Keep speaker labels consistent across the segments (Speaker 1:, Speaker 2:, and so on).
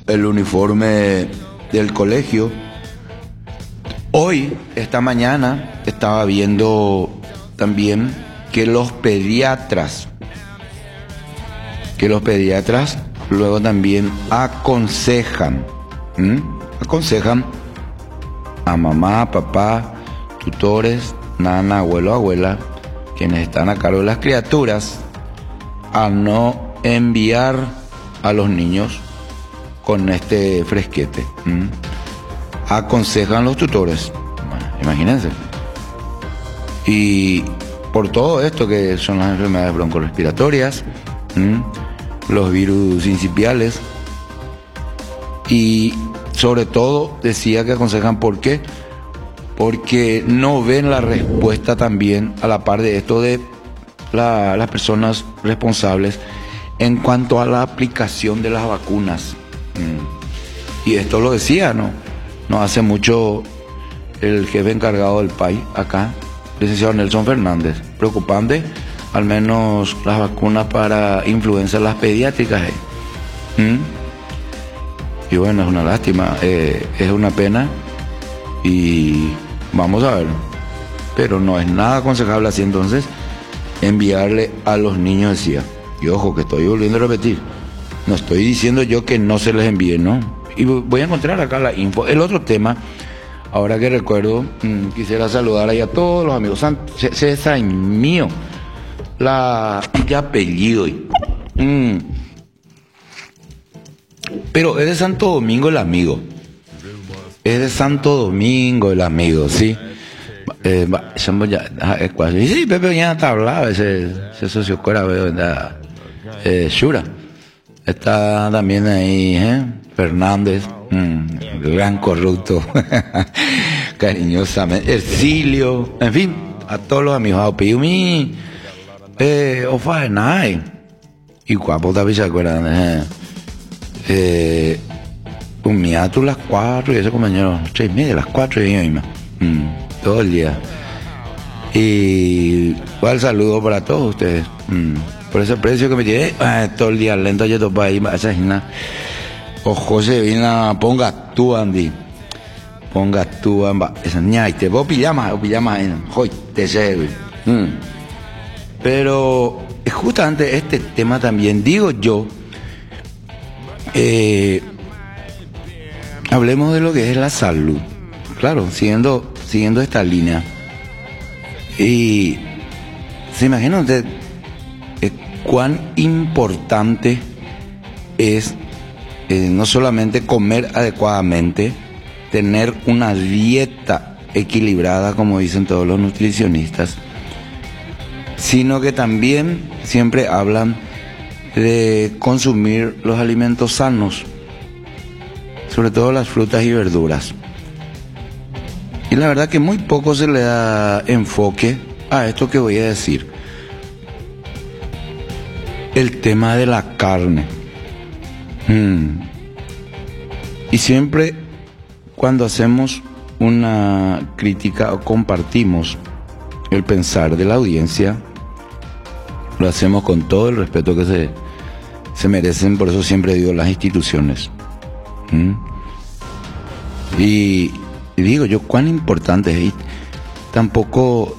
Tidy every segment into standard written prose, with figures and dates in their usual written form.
Speaker 1: el uniforme del colegio. Hoy, esta mañana, estaba viendo también que los pediatras luego también aconsejan a mamá, papá, tutores, nana, abuelo, abuela, quienes están a cargo de las criaturas, a no enviar a los niños con este fresquete. Aconsejan los tutores, imagínense. Y por todo esto que son las enfermedades broncorespiratorias, los virus incipiales, y sobre todo decía que aconsejan, ¿por qué? Porque no ven la respuesta también a la par de esto de las personas responsables en cuanto a la aplicación de las vacunas. Y esto lo decía, no hace mucho el jefe encargado del país acá, licenciado Nelson Fernández. Preocupante, al menos las vacunas para influenza, las pediátricas. Y bueno, es una lástima, es una pena, y vamos a ver. Pero no es nada aconsejable así entonces enviarle a los niños, decía. Y ojo, que estoy volviendo a repetir, no estoy diciendo yo que no se les envíe, ¿no? Y voy a encontrar acá la info. El otro tema, ahora que recuerdo, quisiera saludar ahí a todos los amigos. César mío, ya apellido. Pero es de Santo Domingo el amigo. Es de Santo Domingo el amigo, ¿sí? Sí, Pepe ya está hablado, ese socio cuera, veo, Shura. Está también ahí, Fernández, gran corrupto, cariñosamente, Ercilio, en fin, a todos los amigos. A Piumi, Ofaenay, y guapo también se acuerdan, un miato las 4 y ese compañero 3:30, las 4 y misma, todo el día. Y igual saludo para todos ustedes, por ese precio que me tiene todo el día lento. Yo topo ahí esa gina o José vina ponga tú Andy, ponga tú amba esa ñaite vos pijama en hoy te sé. Pero justamente este tema también digo yo, hablemos de lo que es la salud, claro, siguiendo esta línea. Y se imaginan ustedes cuán importante es no solamente comer adecuadamente, tener una dieta equilibrada, como dicen todos los nutricionistas, sino que también siempre hablan de consumir los alimentos sanos, sobre todo las frutas y verduras. Y la verdad que muy poco se le da enfoque a esto que voy a decir. El tema de la carne. Y siempre cuando hacemos una crítica o compartimos el pensar de la audiencia, lo hacemos con todo el respeto que se merecen. Por eso siempre digo las instituciones. Y digo yo cuán importante es, y tampoco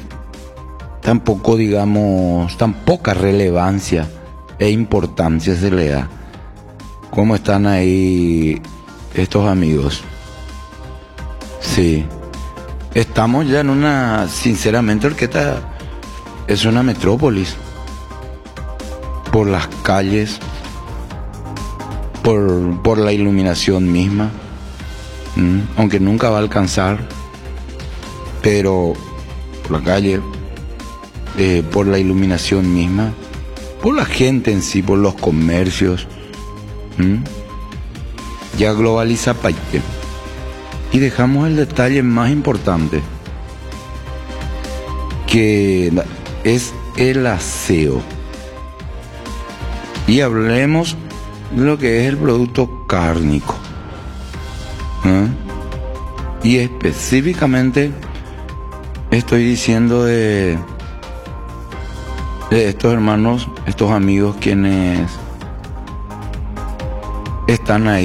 Speaker 1: digamos, tan poca relevancia e importancia se le da. ¿Cómo están ahí estos amigos? Sí, estamos ya en sinceramente, Orqueta es una metrópolis, por las calles, por la iluminación misma, aunque nunca va a alcanzar, pero por la calle, por la iluminación misma, por la gente en sí, por los comercios, ya globaliza paite. Y dejamos el detalle más importante, que es el aseo. Y hablemos de lo que es el producto cárnico, y específicamente estoy diciendo de estos hermanos, estos amigos quienes están ahí